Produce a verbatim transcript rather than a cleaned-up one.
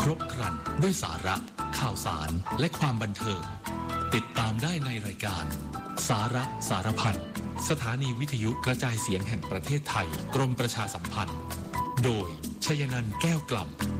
ครบครันด้วยสาระข่าวสารและความบันเทิงติดตามได้ในรายการสาระสารพันสถานีวิทยุกระจายเสียงแห่งประเทศไทยกรมประชาสัมพันธ์โดยชยนันท์แก้วกล่ำ